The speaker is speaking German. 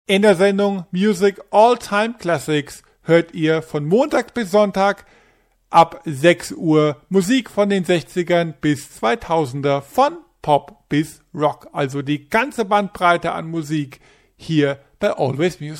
In der Sendung Music All Time Classics hört ihr von Montag bis Sonntag ab 6 Uhr Musik von den 60ern bis 2000er, von Pop bis Rock. Also die ganze Bandbreite an Musik hier bei Always Music.